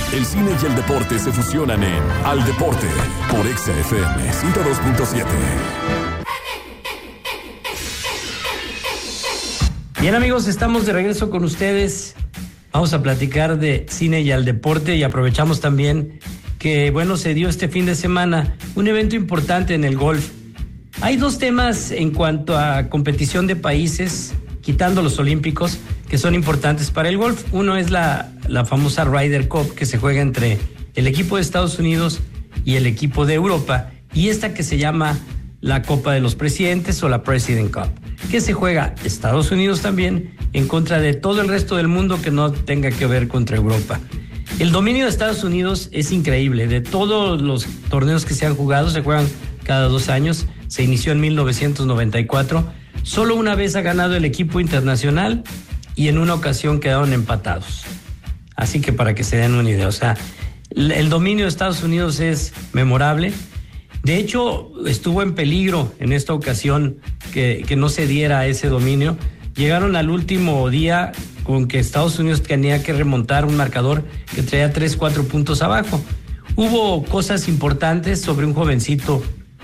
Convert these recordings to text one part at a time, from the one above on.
El cine y el deporte se fusionan en Al Deporte por Exa FM 102.7. Bien, amigos, estamos de regreso con ustedes. Vamos a platicar de cine y al deporte, y aprovechamos también que, bueno, se dio este fin de semana un evento importante en el golf. Hay dos temas en cuanto a competición de países, quitando los olímpicos, que son importantes para el golf. Uno es la famosa Ryder Cup, que se juega entre el equipo de Estados Unidos y el equipo de Europa, y esta que se llama la Copa de los Presidentes o la President Cup, que se juega Estados Unidos también en contra de todo el resto del mundo que no tenga que ver contra Europa. El dominio de Estados Unidos es increíble. De todos los torneos que se han jugado, se juegan cada 2 años. Se inició en 1994. Solo una vez ha ganado el equipo internacional y en una ocasión quedaron empatados. Así que para que se den una idea, o sea, el dominio de Estados Unidos es memorable. De hecho, estuvo en peligro en esta ocasión que no se diera ese dominio. Llegaron al último día con que Estados Unidos tenía que remontar un marcador que traía 3-4 puntos abajo. Hubo cosas importantes sobre un jovencito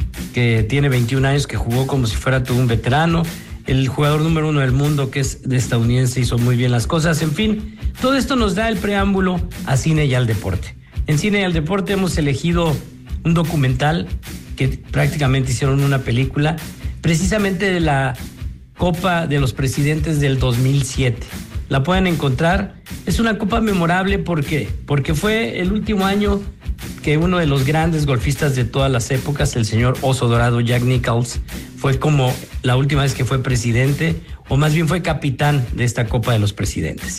que tiene 21 años, que jugó como si fuera todo un veterano. El jugador número 1 del mundo, que es de estadounidense, hizo muy bien las cosas. En fin, todo esto nos da el preámbulo a cine y al deporte. En cine y al deporte hemos elegido un documental que prácticamente hicieron una película, precisamente de la Copa de los Presidentes del 2007. La pueden encontrar. Es una copa memorable porque fue el último año que uno de los grandes golfistas de todas las épocas, el señor Oso Dorado, Jack Nicklaus, fue como la última vez que fue presidente, o más bien fue capitán de esta Copa de los Presidentes.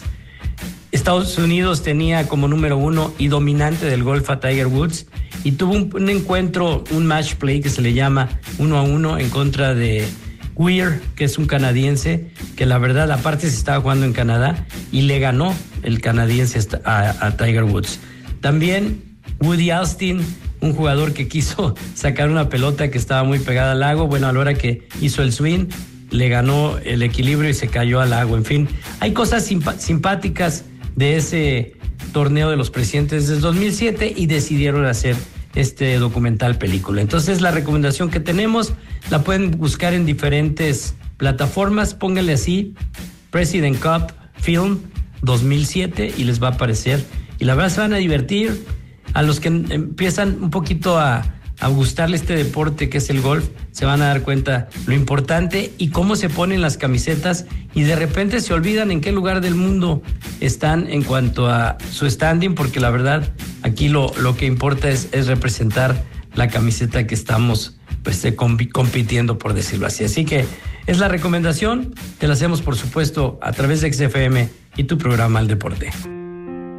Estados Unidos tenía como número 1 y dominante del golf a Tiger Woods, y tuvo un encuentro, un match play que se le llama 1-1 en contra de Weir, que es un canadiense, que la verdad aparte se estaba jugando en Canadá, y le ganó el canadiense a Tiger Woods. También Woody Austin, un jugador que quiso sacar una pelota que estaba muy pegada al lago. Bueno, a la hora que hizo el swing, le ganó el equilibrio y se cayó al lago. En fin, hay cosas simpáticas de ese torneo de los presidentes del 2007 y decidieron hacer este documental película. Entonces, la recomendación que tenemos la pueden buscar en diferentes plataformas. Pónganle así President Cup Film 2007 y les va a aparecer. Y la verdad se van a divertir. A los que empiezan un poquito a gustarle este deporte que es el golf, se van a dar cuenta lo importante y cómo se ponen las camisetas, y de repente se olvidan en qué lugar del mundo están en cuanto a su standing, porque la verdad aquí lo que importa es representar la camiseta que estamos compitiendo, por decirlo así. Así que es la recomendación, te la hacemos por supuesto a través de XFM y tu programa Al Deporte.